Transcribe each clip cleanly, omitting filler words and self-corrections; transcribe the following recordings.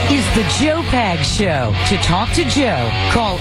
is the Joe Pags Show. To talk to Joe, call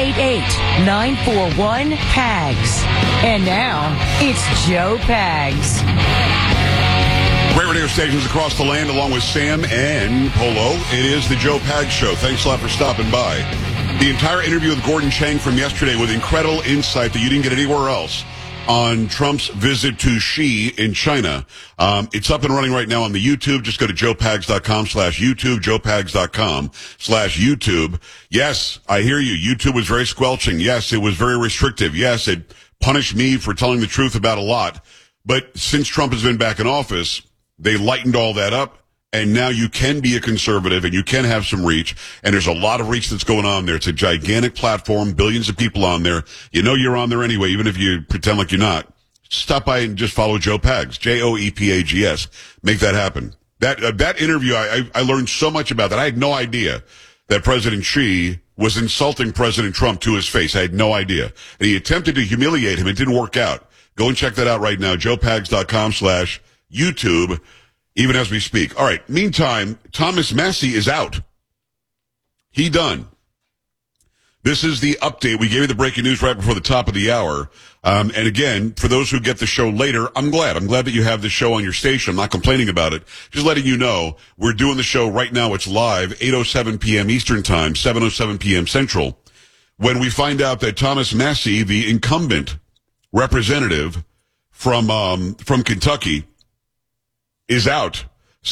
888-941-PAGS. And now, it's Joe Pags. Great radio stations across the land, along with Sam and Polo. It is the Joe Pags Show. Thanks a lot for stopping by. The entire interview with Gordon Chang from yesterday with incredible insight that you didn't get anywhere else on Trump's visit to Xi in China. It's up and running right now on the YouTube. Just go to joepags.com/YouTube, joepags.com/YouTube. Yes, I hear you. YouTube was very squelching. Yes, it was very restrictive. Yes, it punished me for telling the truth about a lot. But since Trump has been back in office, they lightened all that up. And now you can be a conservative and you can have some reach. And there's a lot of reach that's going on there. It's a gigantic platform, billions of people on there. You know you're on there anyway, even if you pretend like you're not. Stop by and just follow Joe Pags, Joepags. Make that happen. That interview, I learned so much about that. I had no idea that President Xi was insulting President Trump to his face. I had no idea. And he attempted to humiliate him. It didn't work out. Go and check that out right now, joepags.com/YouTube. Even as we speak. All right. Meantime, Thomas Massie is out. He done. This is the update. We gave you the breaking news right before the top of the hour. And again, for those who get the show later, I'm glad. I'm glad that you have the show on your station. I'm not complaining about it. Just letting you know, we're doing the show right now. It's live, 8:07 p.m. Eastern Time, 7:07 p.m. Central. When we find out that Thomas Massie, the incumbent representative from Kentucky, is out.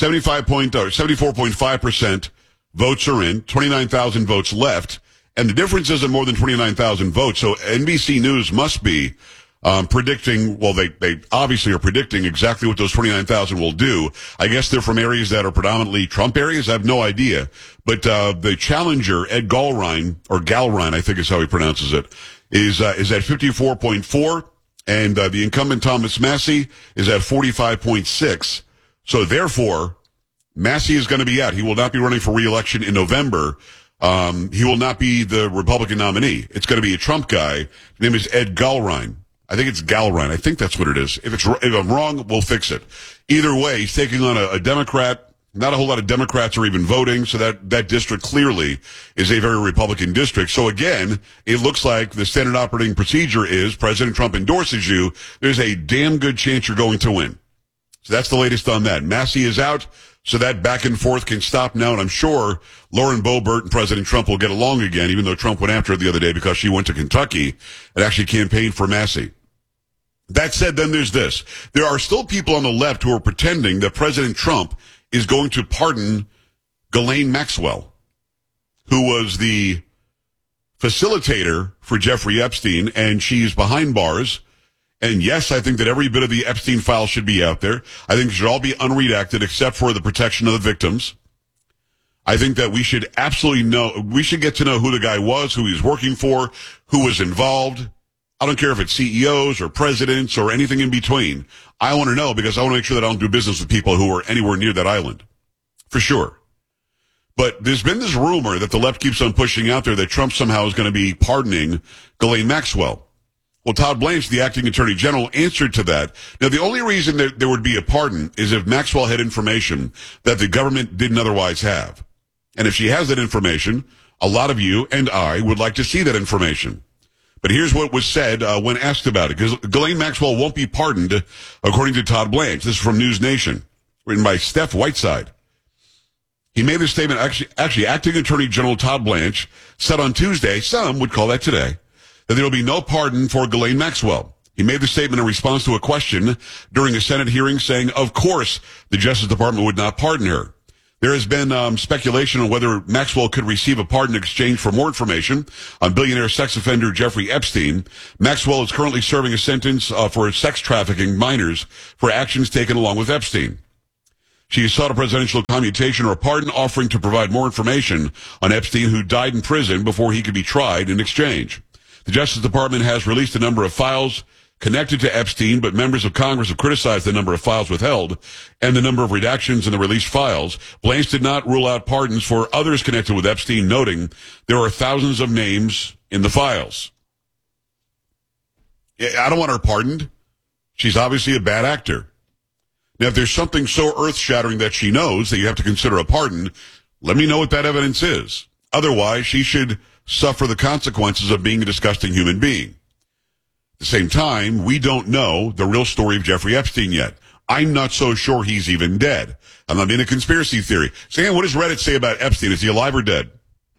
74.5% votes are in, 29,000 votes left, and the difference isn't more than 29,000 votes. So NBC News must be predicting, well, they obviously are predicting exactly what those 29,000 will do. I guess they're from areas that are predominantly Trump areas. I have no idea. But the challenger, Ed Galrine, or Galrine, I think is how he pronounces it, is at 54.4, and the incumbent Thomas Massie is at 45.6. So therefore, Massie is going to be out. He will not be running for re-election in November. He will not be the Republican nominee. It's going to be a Trump guy. His name is Ed Galrine. I think it's Galrine. I think that's what it is. If I'm wrong, we'll fix it. Either way, he's taking on a Democrat. Not a whole lot of Democrats are even voting, so that district clearly is a very Republican district. So again, it looks like the standard operating procedure is President Trump endorses you. There's a damn good chance you're going to win. So that's the latest on that. Massie is out, so that back and forth can stop now, and I'm sure Lauren Boebert and President Trump will get along again, even though Trump went after her the other day because she went to Kentucky and actually campaigned for Massie. That said, then there's this. There are still people on the left who are pretending that President Trump is going to pardon Ghislaine Maxwell, who was the facilitator for Jeffrey Epstein, and she's behind bars. And yes, I think that every bit of the Epstein file should be out there. I think it should all be unredacted except for the protection of the victims. I think that we should absolutely we should get to know who the guy was, who he was working for, who was involved. I don't care if it's CEOs or presidents or anything in between. I want to know because I want to make sure that I don't do business with people who are anywhere near that island. For sure. But there's been this rumor that the left keeps on pushing out there that Trump somehow is going to be pardoning Ghislaine Maxwell. Well, Todd Blanche, the acting attorney general, answered to that. Now, the only reason that there would be a pardon is if Maxwell had information that the government didn't otherwise have. And if she has that information, a lot of you and I would like to see that information. But here's what was said when asked about it. Because Ghislaine Maxwell won't be pardoned, according to Todd Blanche. This is from News Nation, written by Steph Whiteside. He made this statement, actually, acting attorney general Todd Blanche said on Tuesday, some would call that today, that there will be no pardon for Ghislaine Maxwell. He made the statement in response to a question during a Senate hearing saying, of course, the Justice Department would not pardon her. There has been speculation on whether Maxwell could receive a pardon in exchange for more information on billionaire sex offender Jeffrey Epstein. Maxwell is currently serving a sentence for sex trafficking minors for actions taken along with Epstein. She has sought a presidential commutation or a pardon offering to provide more information on Epstein, who died in prison before he could be tried in exchange. The Justice Department has released a number of files connected to Epstein, but members of Congress have criticized the number of files withheld and the number of redactions in the released files. Blanche did not rule out pardons for others connected with Epstein, noting there are thousands of names in the files. I don't want her pardoned. She's obviously a bad actor. Now, if there's something so earth-shattering that she knows that you have to consider a pardon, Let me know what that evidence is. Otherwise, she should suffer the consequences of being a disgusting human being. At the same time, we don't know the real story of Jeffrey Epstein yet. I'm not so sure he's even dead. I'm not being a conspiracy theory. Sam, what does Reddit say about Epstein? Is he alive or dead?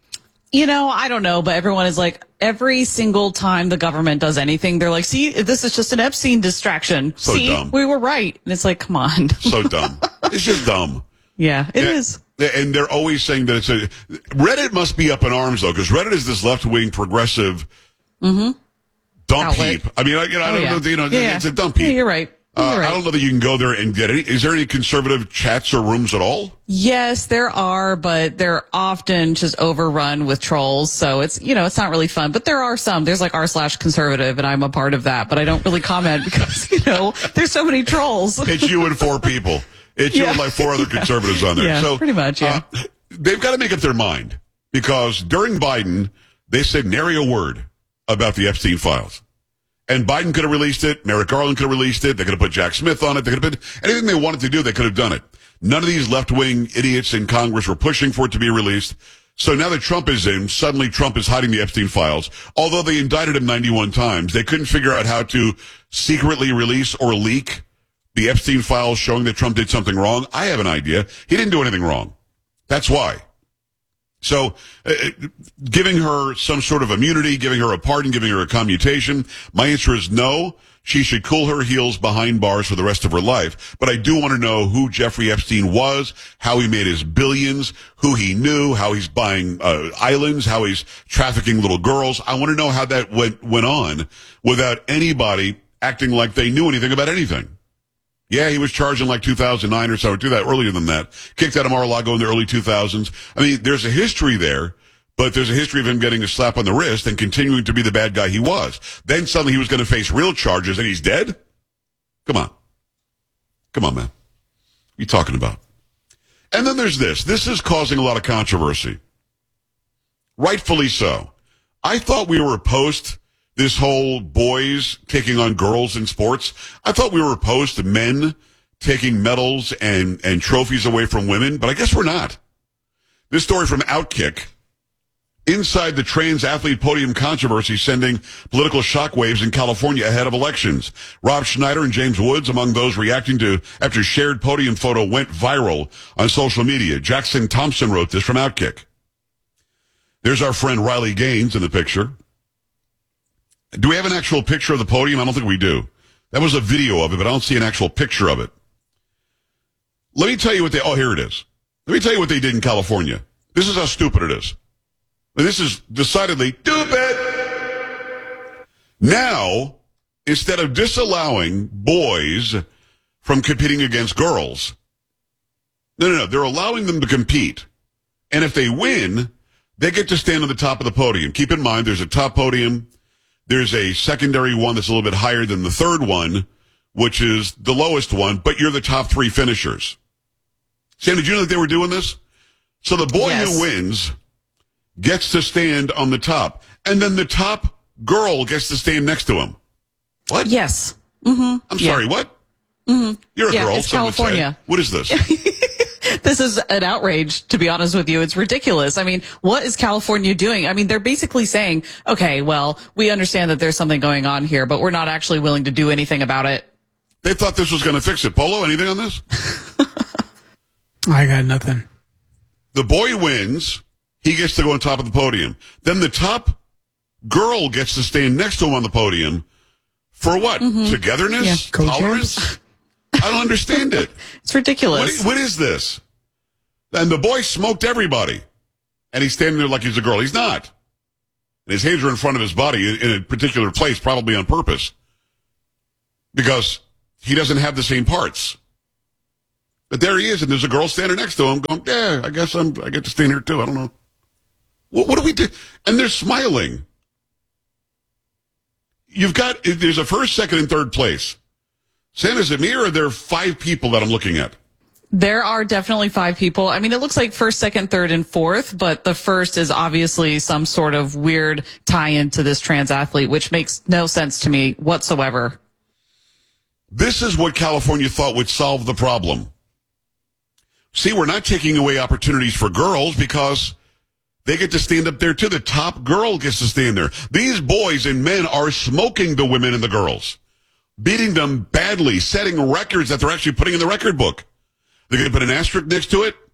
I don't know, but everyone is like, every single time the government does anything, they're like, see, this is just an Epstein distraction. So see, dumb. We were right. And it's like, come on. So dumb. It's just dumb. Yeah, it is. And they're always saying that Reddit must be up in arms, though, because Reddit is this left-wing progressive dump Outlet. heap. I mean, I don't know, it's a dump heap. Yeah, you're right. I don't know that you can go there and get any. Is there any conservative chats or rooms at all? Yes, there are, but they're often just overrun with trolls. So it's, it's not really fun, but there are some. There's like r/conservative, and I'm a part of that, but I don't really comment because, there's so many trolls. It's you and four people. It's you and like four other conservatives on there. Yeah, so pretty much, yeah. They've got to make up their mind because during Biden, they said nary a word about the Epstein files. And Biden could have released it. Merrick Garland could have released it. They could have put Jack Smith on it. They could have been anything they wanted to do. They could have done it. None of these left-wing idiots in Congress were pushing for it to be released. So now that Trump is in, suddenly Trump is hiding the Epstein files. Although they indicted him 91 times, they couldn't figure out how to secretly release or leak the Epstein files showing that Trump did something wrong. I have an idea. He didn't do anything wrong. That's why. So, giving her some sort of immunity, giving her a pardon, giving her a commutation, my answer is no. She should cool her heels behind bars for the rest of her life. But I do want to know who Jeffrey Epstein was, how he made his billions, who he knew, how he's buying islands, how he's trafficking little girls. I want to know how that went on without anybody acting like they knew anything about anything. Yeah, he was charged in like 2009 or so, or earlier than that. Kicked out of Mar-a-Lago in the early 2000s. I mean, there's a history there, but there's a history of him getting a slap on the wrist and continuing to be the bad guy he was. Then suddenly he was going to face real charges and he's dead? Come on. Come on, man. What are you talking about? And then there's this. This is causing a lot of controversy. Rightfully so. I thought we were opposed this whole boys taking on girls in sports. I thought we were opposed to men taking medals and trophies away from women, but I guess we're not. This story from Outkick. Inside the trans athlete podium controversy sending political shockwaves in California ahead of elections. Rob Schneider and James Woods among those reacting to after shared podium photo went viral on social media. Jackson Thompson wrote this from Outkick. There's our friend Riley Gaines in the picture. Do we have an actual picture of the podium? I don't think we do. That was a video of it, but I don't see an actual picture of it. Let me tell you what here it is. Let me tell you what they did in California. This is how stupid it is. This is decidedly stupid. Now, instead of disallowing boys from competing against girls, no, they're allowing them to compete. And if they win, they get to stand on the top of the podium. Keep in mind, there's a top podium. There's a secondary one that's a little bit higher than the third one, which is the lowest one, but you're the top three finishers. Sam, did you know that they were doing this? So the boy who wins gets to stand on the top, and then the top girl gets to stand next to him. What? Yes. Mm-hmm. I'm sorry, what? Mm-hmm. You're a girl. It's California. What is this? This is an outrage, to be honest with you. It's ridiculous. I mean, what is California doing? I mean, they're basically saying, okay, well, we understand that there's something going on here, but we're not actually willing to do anything about it. They thought this was going to fix it. Polo, anything on this? I got nothing. The boy wins. He gets to go on top of the podium. Then the top girl gets to stand next to him on the podium for what? Mm-hmm. Togetherness? Yeah. Tolerance? I don't understand it. It's ridiculous. What is this? And the boy smoked everybody. And he's standing there like he's a girl. He's not. And his hands are in front of his body in a particular place, probably on purpose. Because he doesn't have the same parts. But there he is, and there's a girl standing next to him going, yeah, I guess I get to stand here too. I don't know. What do we do? And they're smiling. There's a first, second, and third place. Sam, is it me or are there 5 people that I'm looking at? There are definitely 5 people. I mean, it looks like first, second, third, and fourth, but the first is obviously some sort of weird tie-in to this trans athlete, which makes no sense to me whatsoever. This is what California thought would solve the problem. See, we're not taking away opportunities for girls because they get to stand up there too. The top girl gets to stand there. These boys and men are smoking the women and the girls, beating them badly, setting records that they're actually putting in the record book. They're going to put an asterisk next to it.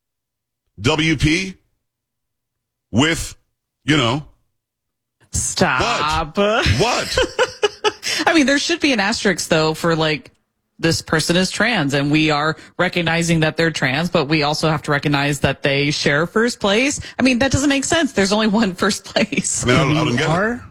WP with, Stop. What? I mean, there should be an asterisk, though, for like, this person is trans, and we are recognizing that they're trans, but we also have to recognize that they share first place. I mean, that doesn't make sense. There's only one first place. I mean, I don't get it. R?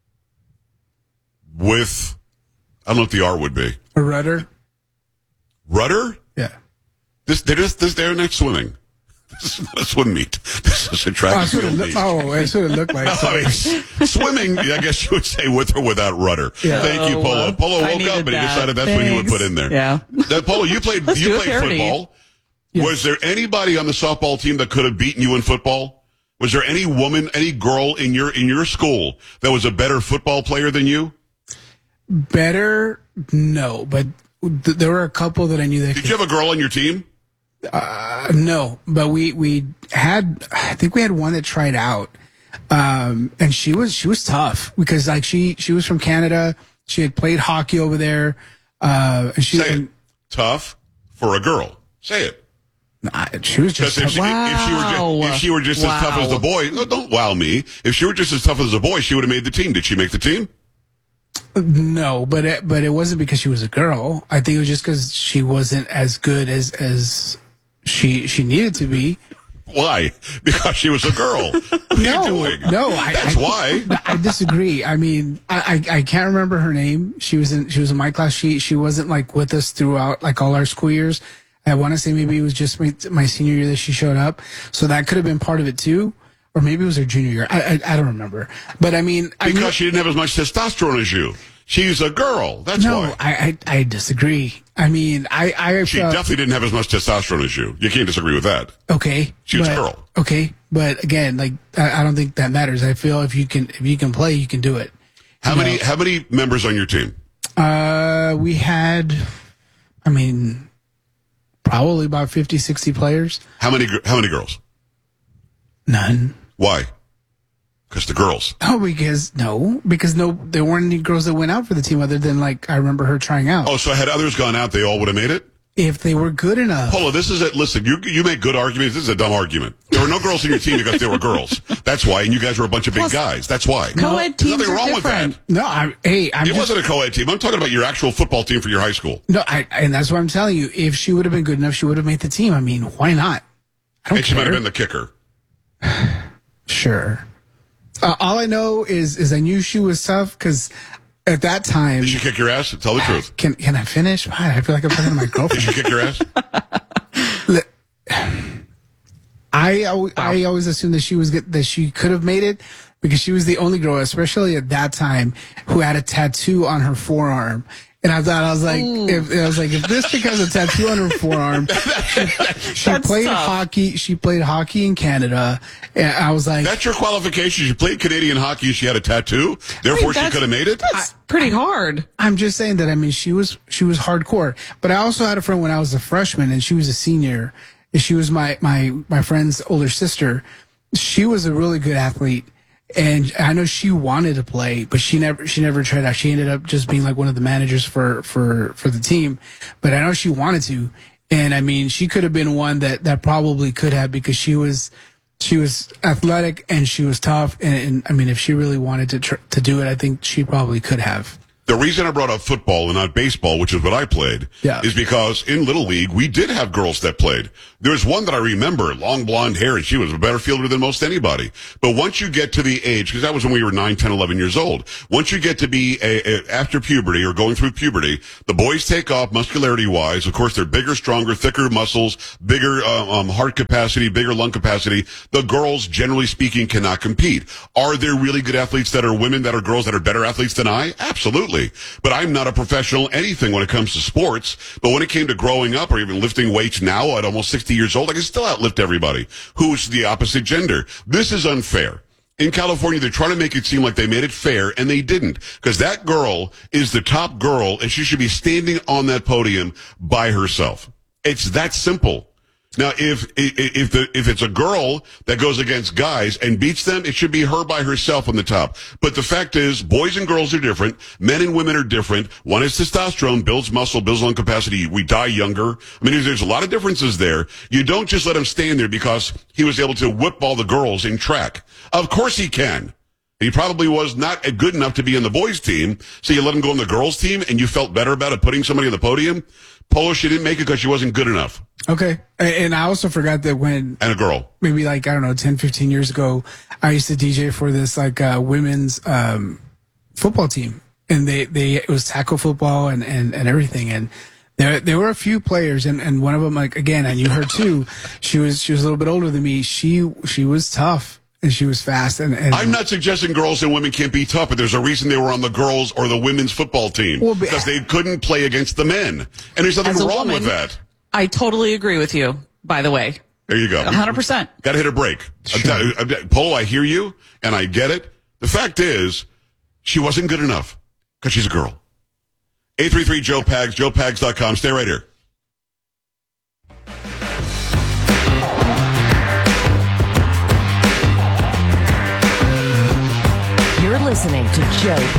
With, I don't know what the R would be. A rudder? Rudder? Yeah. They're not swimming. This is not a swim meet. This is a track and field meet. That's what it looked like. Oh, swimming, I guess you would say with or without rudder. Yeah. Thank you, Polo. Polo woke up and he decided that's what he would put in there. Yeah. Polo, you played football. Yes. Was there anybody on the softball team that could have beaten you in football? Was there any woman, any girl in your school that was a better football player than you? Better? No, but there were a couple that I knew that Did you have a girl on your team? No, but we had, I think we had one that tried out. And she was tough because like she was from Canada. She had played hockey over there. And she Say it. Tough for a girl. Say it. She was just Because if she were just as tough as the boy, no, don't wow me. If she were just as tough as the boy, she would have made the team. Did she make the team? No, but it wasn't because she was a girl. I think it was just because she wasn't as good as she needed to be. Why? Because she was a girl. What are you doing? No, That's why. I disagree. I mean, I can't remember her name. She was in my class. She wasn't like with us throughout like all our school years. I want to say maybe it was just my senior year that she showed up. So that could have been part of it too. Or maybe it was her junior year. I don't remember. But I mean, because she didn't have as much testosterone as you. She's a girl. That's why. I disagree. I mean, She definitely didn't have as much testosterone as you. You can't disagree with that. Okay. She was a girl. Okay. But again, like, I don't think that matters. I feel if you can play, you can do it. How many members on your team? We had, I mean, probably about 50, 60 players. How many girls? None. Why? Because the girls. Oh, because there weren't any girls that went out for the team other than like I remember her trying out. Oh, so had others gone out, they all would have made it? If they were good enough. Polo, this is it. Listen, you make good arguments. This is a dumb argument. There were no girls in your team because there were girls. That's why, and you guys were a bunch of big guys. That's why. Co-ed teams There's nothing are wrong different. with that. No, It wasn't a co-ed team. I'm talking about your actual football team for your high school. No, and that's what I'm telling you. If she would have been good enough, she would have made the team. I mean, why not? I don't And she care. might have been the kicker. Sure. All I know is I knew she was tough because at that time. Did she kick your ass? Tell the truth. Can I finish? I feel like I'm talking to my girlfriend. Did she kick your ass? I always assumed that she could have made it because she was the only girl, especially at that time, who had a tattoo on her forearm. And I was like, if this chick has a tattoo on her forearm, she played tough. hockey. She played hockey in Canada, and I was like, That's your qualification. She played Canadian hockey. She had a tattoo. Therefore, she could have made it. That's pretty hard. I'm just saying that. I mean, she was hardcore. But I also had a friend when I was a freshman, and she was a senior. And she was my friend's older sister. She was a really good athlete. And I know she wanted to play, but she never tried out. She ended up just being like one of the managers for the team. But I know she wanted to. And I mean, she could have been one that probably could have because she was athletic and she was tough. And I mean, if she really wanted to do it, I think she probably could have. The reason I brought up football and not baseball, which is what I played, is because in Little League, we did have girls that played. There's one that I remember, long blonde hair, and she was a better fielder than most anybody. But once you get to the age, because that was when we were 9, 10, 11 years old, once you get to be after puberty or going through puberty, the boys take off muscularity-wise. Of course, they're bigger, stronger, thicker muscles, bigger heart capacity, bigger lung capacity. The girls, generally speaking, cannot compete. Are there really good athletes that are women that are girls that are better athletes than I? Absolutely. But I'm not a professional anything when it comes to sports. But when it came to growing up or even lifting weights now at almost 60 years old, I can still outlift everybody who's the opposite gender. This is unfair. In California, they're trying to make it seem like they made it fair, and they didn't. Because that girl is the top girl, and she should be standing on that podium by herself. It's that simple. Now, if it's a girl that goes against guys and beats them, it should be her by herself on the top. But the fact is, boys and girls are different. Men and women are different. One is testosterone, builds muscle, builds lung capacity. We die younger. I mean, there's a lot of differences there. You don't just let him stand there because he was able to whip all the girls in track. Of course he can. He probably was not good enough to be in the boys' team, so you let him go on the girls' team, and you felt better about it putting somebody on the podium. Polo, she didn't make it because she wasn't good enough. Okay. And I also forgot that when... And a girl. Maybe like, I don't know, 10, 15 years ago, I used to DJ for this like women's football team. And it was tackle football and everything. And there were a few players, and one of them, like, again, I knew her too. She was a little bit older than me. She was tough. And she was fast. And I'm not suggesting girls and women can't be tough, but there's a reason they were on the girls or the women's football team. Because they couldn't play against the men. And there's nothing wrong with that. I totally agree with you, by the way. There you go. 100%. Got to hit a break. Sure. Polo, I hear you, and I get it. The fact is, she wasn't good enough because she's a girl. 833-JOE-PAGS, joepags.com. Stay right here. You're listening to Joe